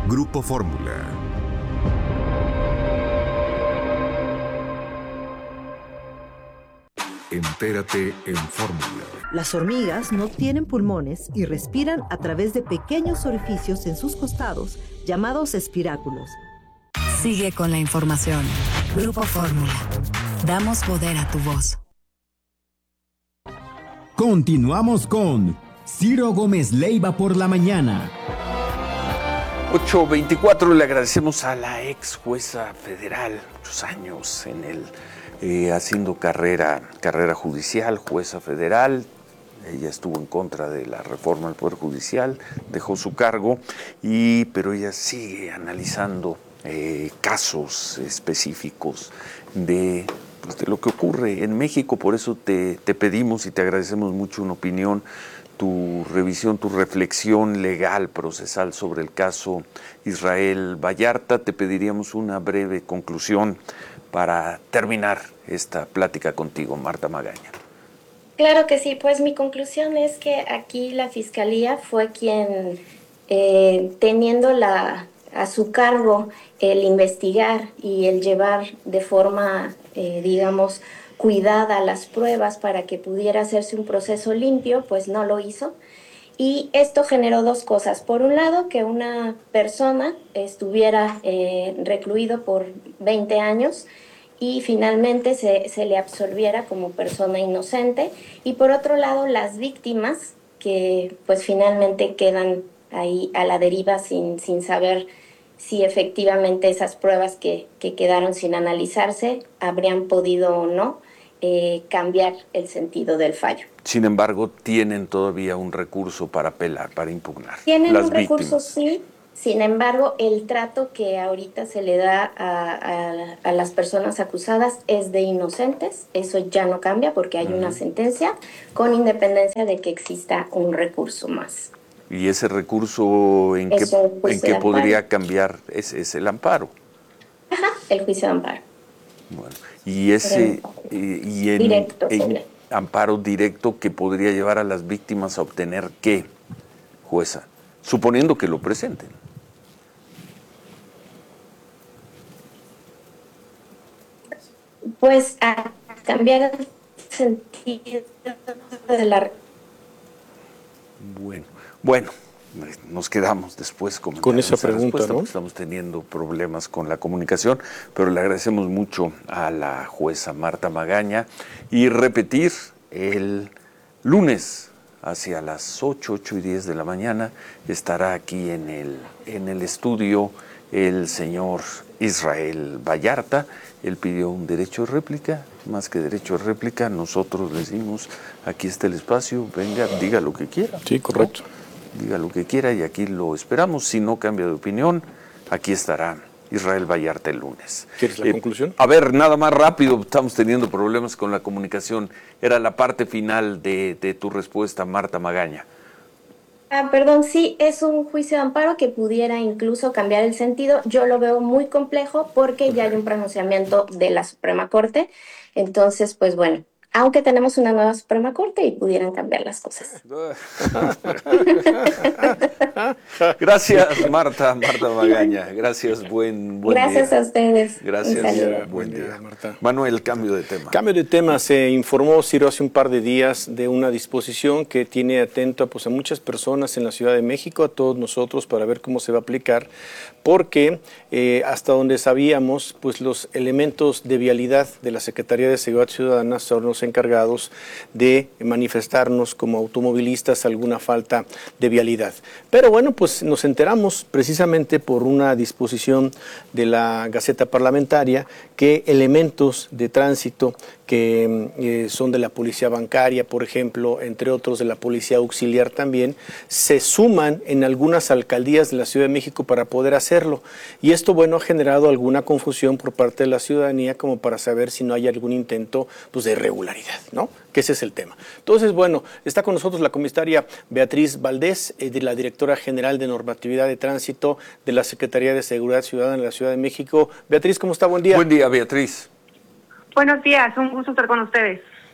Grupo Fórmula. Entérate en Fórmula. Las hormigas no tienen pulmones y respiran a través de pequeños orificios en sus costados, llamados espiráculos. Sigue con la información. Grupo Fórmula. Damos poder a tu voz. Continuamos con Ciro Gómez Leiva por la mañana. 8:24, le agradecemos a la ex jueza federal, muchos años en haciendo carrera judicial, jueza federal. Ella estuvo en contra de la reforma del Poder Judicial, dejó su cargo, pero ella sigue analizando casos específicos de lo que ocurre en México. Por eso te pedimos y te agradecemos mucho una opinión, tu revisión, tu reflexión legal, procesal sobre el caso Israel Vallarta. Te pediríamos una breve conclusión para terminar esta plática contigo, Marta Magaña. Claro que sí, pues mi conclusión es que aquí la Fiscalía fue quien, teniendo a su cargo el investigar y el llevar de forma, digamos, cuidada las pruebas para que pudiera hacerse un proceso limpio, pues no lo hizo. Y esto generó dos cosas. Por un lado, que una persona estuviera recluido por 20 años y finalmente se le absolviera como persona inocente. Y por otro lado, las víctimas que pues finalmente quedan ahí a la deriva sin saber si efectivamente esas pruebas que quedaron sin analizarse habrían podido o no cambiar el sentido del fallo. Sin embargo, tienen todavía un recurso para apelar, para impugnar. Tienen un recurso, sí. Sin embargo, el trato que ahorita se le da a las personas acusadas es de inocentes. Eso ya no cambia porque hay una sentencia, con independencia de que exista un recurso más. ¿Y ese recurso en qué podría cambiar? Es el amparo. Ajá, el juicio de amparo. Bueno, y ese directo, en amparo directo que podría llevar a las víctimas a obtener ¿qué, jueza? Suponiendo que lo presenten. Pues a cambiar el sentido de la... Bueno, nos quedamos después con esa pregunta, ¿no? Estamos teniendo problemas con la comunicación, pero le agradecemos mucho a la jueza Marta Magaña y repetir el lunes hacia las 8:10 de la mañana estará aquí en el estudio el señor Israel Vallarta. Él pidió un derecho de réplica, más que derecho de réplica, nosotros le decimos, aquí está el espacio, venga, diga lo que quiera. Sí, correcto. ¿No? Diga lo que quiera y aquí lo esperamos. Si no cambia de opinión, aquí estará Israel Vallarta el lunes. ¿Quieres la conclusión? A ver, nada más rápido, estamos teniendo problemas con la comunicación. Era la parte final de tu respuesta, Marta Magaña. Perdón, sí, es un juicio de amparo que pudiera incluso cambiar el sentido. Yo lo veo muy complejo porque ya hay un pronunciamiento de la Suprema Corte. Entonces, pues bueno, aunque tenemos una nueva Suprema Corte y pudieran cambiar las cosas. Gracias, Marta Magaña. Gracias, buen Gracias día. A ustedes. Gracias, buen día, Marta. Manuel, cambio de tema. Cambio de tema. Se informó, Ciro, hace un par de días de una disposición que tiene atento a muchas personas en la Ciudad de México, a todos nosotros, para ver cómo se va a aplicar, porque hasta donde sabíamos, pues los elementos de vialidad de la Secretaría de Seguridad Ciudadana son los encargados de manifestarnos como automovilistas alguna falta de vialidad. Pero bueno, pues nos enteramos precisamente por una disposición de la Gaceta Parlamentaria que elementos de tránsito que son de la Policía Bancaria, por ejemplo, entre otros de la Policía Auxiliar también, se suman en algunas alcaldías de la Ciudad de México para poder hacerlo. Y esto, bueno, ha generado alguna confusión por parte de la ciudadanía como para saber si no hay algún intento pues, de irregularidad, ¿no? Que ese es el tema. Entonces, bueno, está con nosotros la comisaria Beatriz Valdés, de la Directora General de Normatividad de Tránsito de la Secretaría de Seguridad Ciudadana de la Ciudad de México. Beatriz, ¿cómo está? Buen día. Buen día, Beatriz. Buenos días, un gusto estar con ustedes.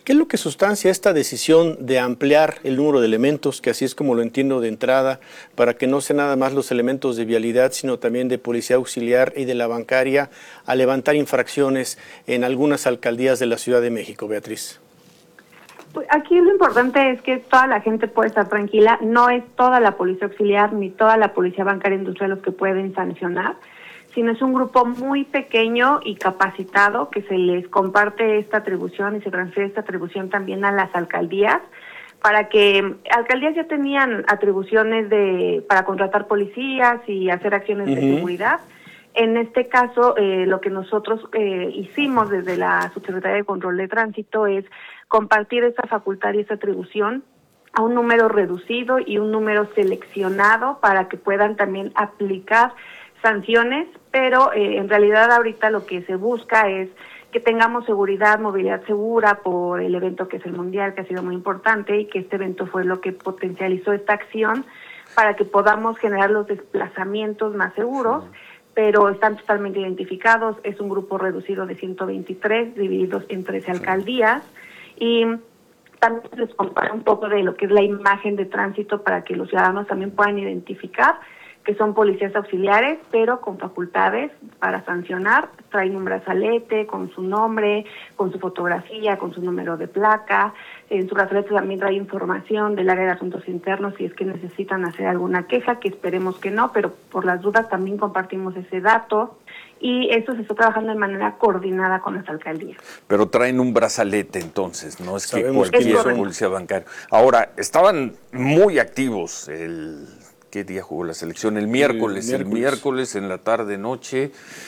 ¿Qué es lo que sustancia esta decisión de ampliar el número de elementos, que así es como lo entiendo de entrada, para que no sean nada más los elementos de vialidad, sino también de policía auxiliar y de la bancaria, a levantar infracciones en algunas alcaldías de la Ciudad de México, Beatriz? Pues aquí lo importante es que toda la gente puede estar tranquila, no es toda la policía auxiliar ni toda la policía bancaria industrial los que pueden sancionar, sino es un grupo muy pequeño y capacitado que se les comparte esta atribución y se transfiere esta atribución también a las alcaldías, para que alcaldías ya tenían atribuciones para contratar policías y hacer acciones de seguridad. En este caso, lo que nosotros hicimos desde la Subsecretaría de Control de Tránsito es compartir esta facultad y esta atribución a un número reducido y un número seleccionado para que puedan también aplicar sanciones, pero en realidad ahorita lo que se busca es que tengamos seguridad, movilidad segura por el evento que es el Mundial, que ha sido muy importante, y que este evento fue lo que potencializó esta acción para que podamos generar los desplazamientos más seguros, pero están totalmente identificados. Es un grupo reducido de 123, divididos en 13 alcaldías, y también les comparo un poco de lo que es la imagen de tránsito para que los ciudadanos también puedan identificar que son policías auxiliares, pero con facultades para sancionar. Traen un brazalete con su nombre, con su fotografía, con su número de placa. En su brazalete también trae información del área de asuntos internos si es que necesitan hacer alguna queja, que esperemos que no, pero por las dudas también compartimos ese dato. Y esto se está trabajando de manera coordinada con las alcaldías. Pero traen un brazalete entonces, no es que Sabemos cualquier policía bancario. Ahora, estaban muy activos ¿qué día jugó la selección? El miércoles en la tarde-noche,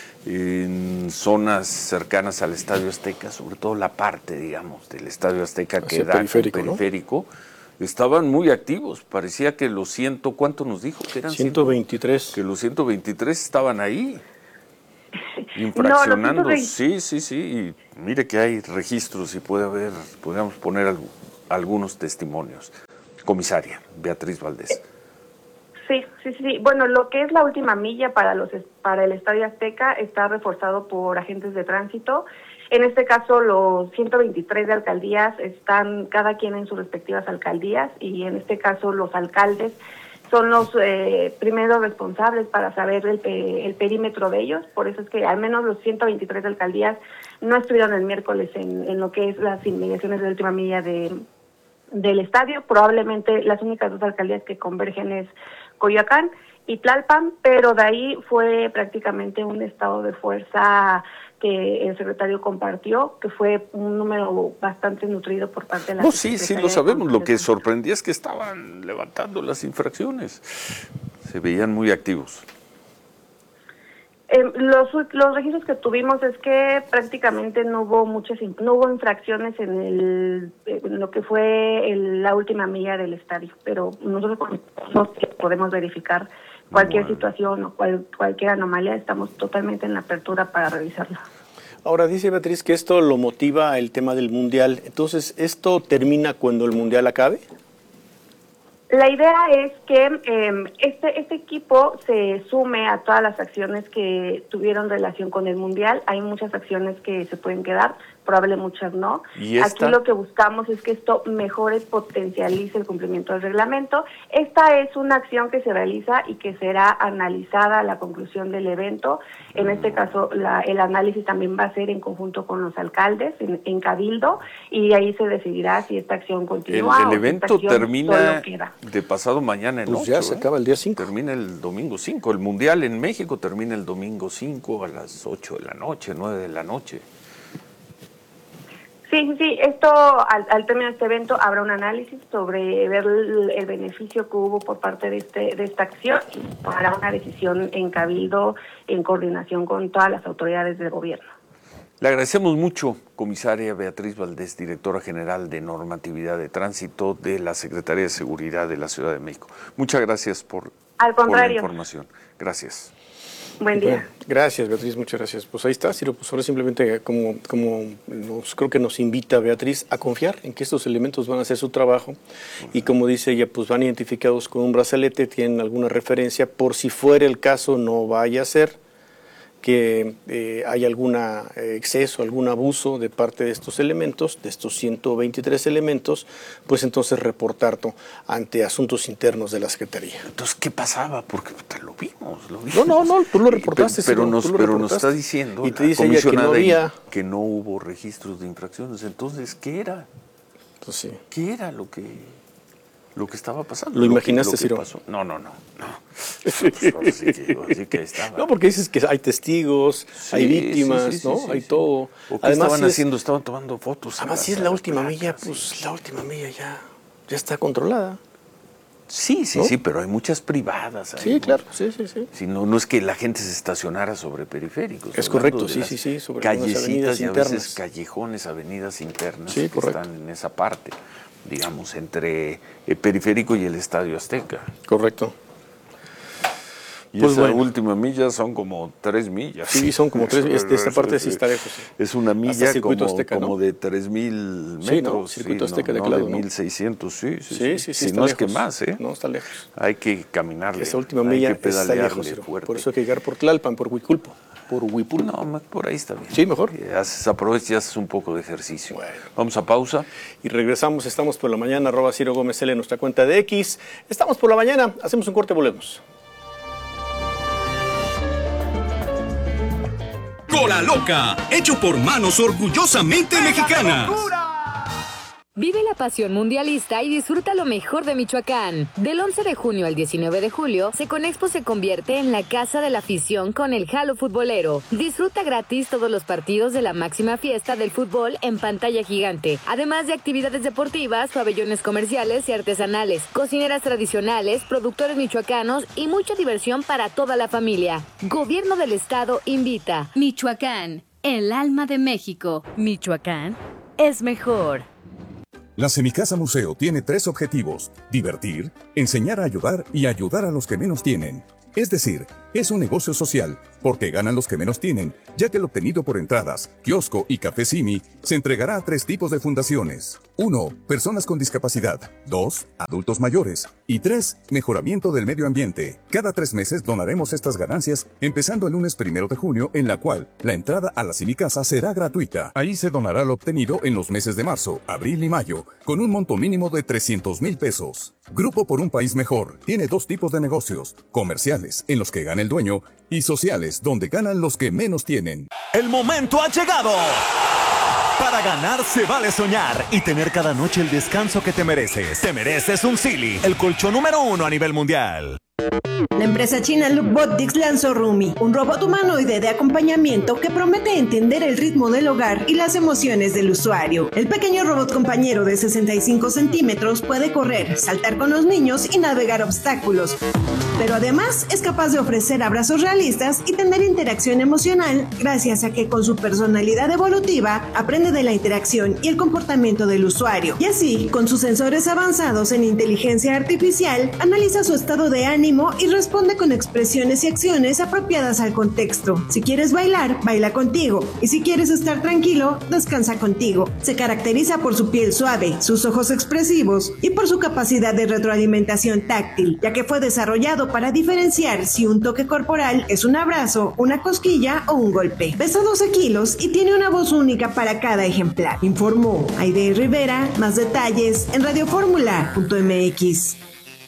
en zonas cercanas al Estadio Azteca, sobre todo la parte, digamos, del Estadio Azteca que da periférico, ¿no? Estaban muy activos, parecía que los ¿cuánto nos dijo? Que eran 123. Que los 123 estaban ahí, infraccionando. No, sí, y mire que hay registros y podríamos poner algunos testimonios. Comisaria Beatriz Valdés. Sí. Bueno, lo que es la última milla para el Estadio Azteca está reforzado por agentes de tránsito. En este caso, los 123 de alcaldías están cada quien en sus respectivas alcaldías, y en este caso los alcaldes son los primeros responsables para saber el perímetro de ellos. Por eso es que al menos los 123 de alcaldías no estuvieron el miércoles en lo que es las inmediaciones de la última milla del estadio. Probablemente las únicas dos alcaldías que convergen es Coyoacán y Tlalpan, pero de ahí fue prácticamente un estado de fuerza que el secretario compartió, que fue un número bastante nutrido por parte de la Sí, lo sabemos. Lo que sorprendía es que estaban levantando las infracciones. Se veían muy activos. Los registros que tuvimos es que prácticamente no hubo infracciones en lo que fue la última milla del estadio, pero nosotros podemos verificar cualquier situación o cualquier anomalía, estamos totalmente en la apertura para revisarlo. Ahora dice Beatriz que esto lo motiva el tema del Mundial, entonces ¿esto termina cuando el Mundial acabe? La idea es que este equipo se sume a todas las acciones que tuvieron relación con el Mundial. Hay muchas acciones que se pueden quedar, probablemente muchas no. Aquí lo que buscamos es que esto mejore, potencialice el cumplimiento del reglamento. Esta es una acción que se realiza y que será analizada a la conclusión del evento. En este caso, el análisis también va a ser en conjunto con los alcaldes, en Cabildo, y ahí se decidirá si esta acción continúa. El evento termina de pasado mañana en 8. Ya se acaba el día 5. Termina el domingo 5. El Mundial en México termina el domingo 5 a las 8 de la noche, 9 de la noche. Sí, esto al término de este evento habrá un análisis sobre ver el beneficio que hubo por parte de esta acción, y tomará una decisión en Cabildo en coordinación con todas las autoridades del gobierno. Le agradecemos mucho, comisaria Beatriz Valdés, directora general de Normatividad de Tránsito de la Secretaría de Seguridad de la Ciudad de México. Muchas gracias por la información. Gracias. Buen día. Bueno, gracias, Beatriz, muchas gracias. Pues ahí está, Ciro, pues ahora simplemente creo que nos invita Beatriz a confiar en que estos elementos van a hacer su trabajo, y como dice ella, pues van identificados con un brazalete, tienen alguna referencia, por si fuera el caso, no vaya a ser que hay algún exceso, algún abuso de parte de estos elementos, de estos 123 elementos, pues entonces reportarlo ante asuntos internos de la Secretaría. Entonces, ¿qué pasaba? Porque lo vimos. No, tú lo reportaste. Pero nos está diciendo y te dice ella que no había... que no hubo registros de infracciones. Entonces, ¿qué era? Pues sí. ¿Qué era lo que estaba pasando? ¿Lo imaginaste, Ciro? No. Así que estaba. No, porque dices que hay testigos, hay víctimas, ¿no? Hay todo. ¿O qué estaban haciendo? Estaban tomando fotos. Además, si es la última milla, pues la última milla ya está controlada. Sí, pero hay muchas privadas ahí. Sí, claro, sí. Si no es que la gente se estacionara sobre periféricos. Es correcto, sí, sobre callecitas y a internas. veces callejones, avenidas internas que están en esa parte, digamos, entre el periférico y el Estadio Azteca. Correcto. Y pues esa última milla son como 3 millas. Sí, son como 3. Esta parte sí está lejos. Es una milla Azteca, como de 3,000 metros. Sí, ¿no? Circuito Azteca de Claudio, de 1,600, sí. Si no lejos. Es que más, ¿eh? No, está lejos. Hay que caminarle. Esa última milla está lejos, fuerte. Por eso hay que llegar por Tlalpan, por Huiculpo. Por Huipulco. No, por ahí está bien. Sí, mejor. Aprovechas y haces un poco de ejercicio. Bueno. Vamos a pausa. Y regresamos. Estamos por la mañana, @Ciro Gómez L en nuestra cuenta de X. Estamos por la mañana. Hacemos un corte, volvemos. Cola Loca, hecho por manos orgullosamente mexicanas. Vive la pasión mundialista y disfruta lo mejor de Michoacán. Del 11 de junio al 19 de julio, Seconexpo se convierte en la casa de la afición con el Jalo Futbolero. Disfruta gratis todos los partidos de la máxima fiesta del fútbol en pantalla gigante, además de actividades deportivas, pabellones comerciales y artesanales, cocineras tradicionales, productores michoacanos y mucha diversión para toda la familia. Gobierno del Estado invita. Michoacán, el alma de México. Michoacán es mejor. La Semicasa Museo tiene 3 objetivos: divertir, enseñar a ayudar y ayudar a los que menos tienen. Es decir, es un negocio social, porque ganan los que menos tienen, ya que el obtenido por entradas, kiosco y café Simi se entregará a 3 tipos de fundaciones. 1. Personas con discapacidad. 2. Adultos mayores. Y 3. Mejoramiento del medio ambiente. Cada 3 meses donaremos estas ganancias, empezando el lunes 1 de junio, en la cual la entrada a la Semicasa será gratuita. Ahí se donará lo obtenido en los meses de marzo, abril y mayo, con un monto mínimo de 300,000 pesos. Grupo por un País Mejor tiene 2 tipos de negocios: comerciales, en los que gana el dueño, y sociales, donde ganan los que menos tienen. ¡El momento ha llegado! Para ganar se vale soñar y tener cada noche el descanso que te mereces. Te mereces un Sealy, el colchón número 1 a nivel mundial. La empresa china Lookbotics lanzó Rumi, un robot humanoide de acompañamiento que promete entender el ritmo del hogar y las emociones del usuario. El pequeño robot compañero de 65 centímetros puede correr, saltar con los niños y navegar obstáculos, pero además es capaz de ofrecer abrazos realistas y tener interacción emocional gracias a que con su personalidad evolutiva aprende de la interacción y el comportamiento del usuario. Y así, con sus sensores avanzados en inteligencia artificial, analiza su estado de ánimo y responde con expresiones y acciones apropiadas al contexto. Si quieres bailar, baila contigo. Y si quieres estar tranquilo, descansa contigo. Se caracteriza por su piel suave, sus ojos expresivos y por su capacidad de retroalimentación táctil, ya que fue desarrollado para diferenciar si un toque corporal es un abrazo, una cosquilla o un golpe. Pesa 12 kilos y tiene una voz única para cada ejemplar. Informó Aide Rivera. Más detalles en radioformula.mx.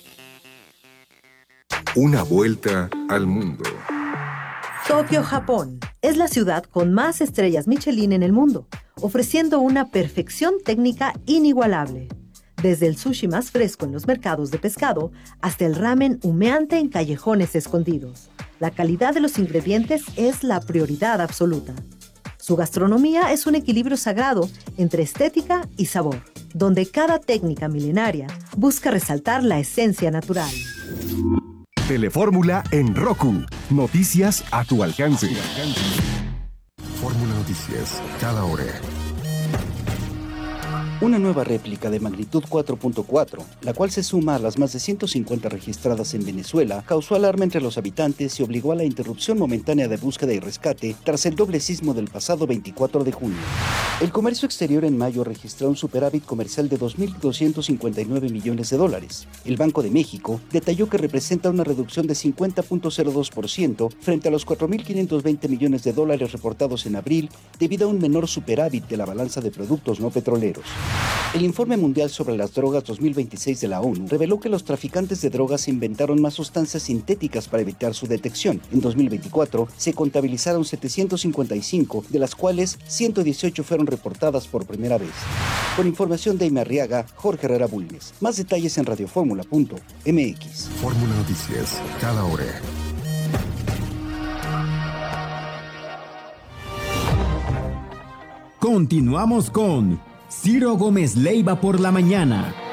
Una vuelta al mundo. Tokio, Japón, es la ciudad con más estrellas Michelin en el mundo, ofreciendo una perfección técnica inigualable. Desde el sushi más fresco en los mercados de pescado hasta el ramen humeante en callejones escondidos. La calidad de los ingredientes es la prioridad absoluta. Su gastronomía es un equilibrio sagrado entre estética y sabor, donde cada técnica milenaria busca resaltar la esencia natural. Telefórmula en Roku. Noticias a tu alcance. Fórmula Noticias, cada hora. Una nueva réplica de magnitud 4.4, la cual se suma a las más de 150 registradas en Venezuela, causó alarma entre los habitantes y obligó a la interrupción momentánea de búsqueda y rescate tras el doble sismo del pasado 24 de junio. El comercio exterior en mayo registró un superávit comercial de 2.259 millones de dólares. El Banco de México detalló que representa una reducción de 50.02% frente a los 4.520 millones de dólares reportados en abril debido a un menor superávit de la balanza de productos no petroleros. El Informe Mundial sobre las Drogas 2026 de la ONU reveló que los traficantes de drogas inventaron más sustancias sintéticas para evitar su detección. En 2024 se contabilizaron 755, de las cuales 118 fueron reportadas por primera vez. Con información de Aime Arriaga, Jorge Herrera Bulnes. Más detalles en radioformula.mx. Fórmula Noticias, cada hora. Continuamos con Ciro Gómez Leiva por la mañana.